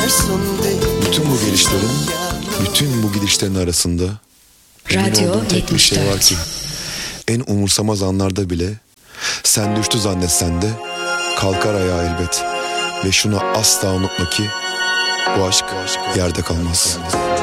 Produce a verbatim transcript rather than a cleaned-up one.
Bütün bu gelişlerin, bütün bu gidişlerin arasında Radyo emin olduğum tek bir şey var ki, en umursamaz anlarda bile sen düştü zannetsen de kalkar ayağa elbet. Ve şunu asla unutma ki bu aşk yerde kalmaz.